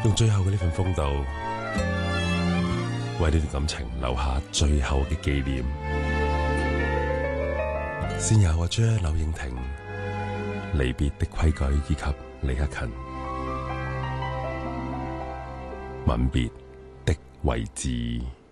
用最後嘅呢份風度，為呢段感情留下最後嘅紀念。先有阿 Jer 柳應廷離別的規矩，以及李克勤吻別的位置。